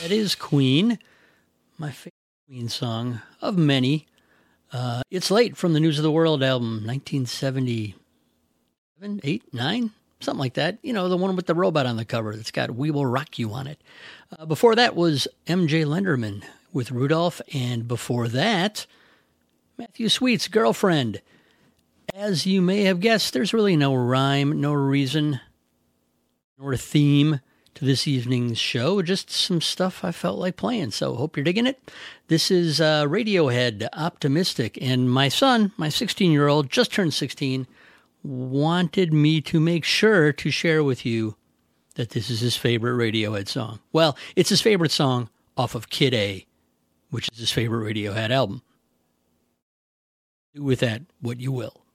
That is Queen, my favorite Queen song of many. It's Late from the News of the World album, 1977, 8, 9, something like that. You know, the one with the robot on the cover that's got We Will Rock You on it. Before that was M.J. Lenderman with Rudolph, and before that, Matthew Sweet's Girlfriend. As you may have guessed, there's really no rhyme, no reason, nor theme to this evening's show, just some stuff I felt like playing, so hope you're digging it. This is Radiohead, Optimistic, and my son, my 16-year-old, just turned 16, wanted me to make sure to share with you that this is his favorite Radiohead song. Well, it's his favorite song off of Kid A, which is his favorite Radiohead album. Do with that what you will.